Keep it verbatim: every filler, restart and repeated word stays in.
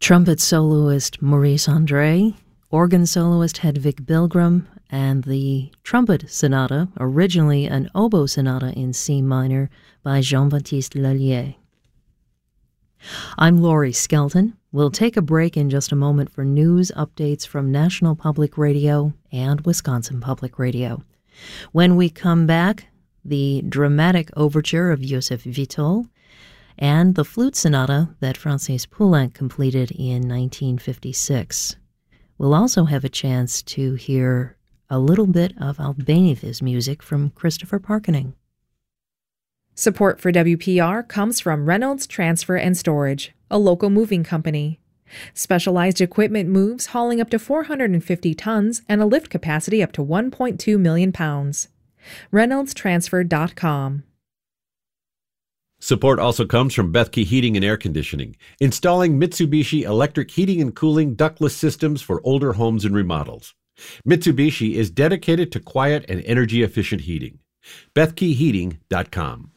trumpet soloist Maurice André, organ soloist Hedvig Pilgrim, and the trumpet sonata, originally an oboe sonata in C minor by Jean-Baptiste Lallier. I'm Laurie Skelton. We'll take a break in just a moment for news updates from National Public Radio and Wisconsin Public Radio. When we come back, the dramatic overture of Joseph Witold and the flute sonata that Francis Poulenc completed in nineteen fifty-six. We'll also have a chance to hear a little bit of Albania's music from Christopher Parkening. Support for W P R comes from Reynolds Transfer and Storage, a local moving company. Specialized equipment moves hauling up to four hundred fifty tons and a lift capacity up to one point two million pounds. Reynolds Transfer dot com. Support also comes from Bethke Heating and Air Conditioning, installing Mitsubishi electric heating and cooling ductless systems for older homes and remodels. Mitsubishi is dedicated to quiet and energy-efficient heating. Bethke Heating dot com.